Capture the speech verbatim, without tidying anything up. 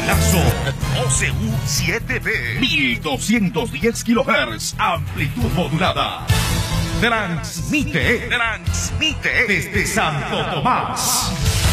Enlazo O C U siete B, mil doscientos diez kilohertz, amplitud modulada. Transmite, transmite desde Santo Tomás.